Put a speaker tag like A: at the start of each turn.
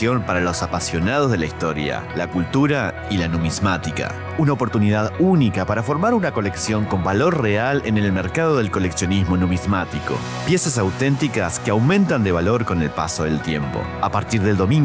A: exposición para los apasionados de la historia, la cultura y la numismática. Una oportunidad única para formar una colección con valor real en el mercado del coleccionismo numismático. Piezas auténticas que aumentan de valor con el paso del tiempo. A partir del domingo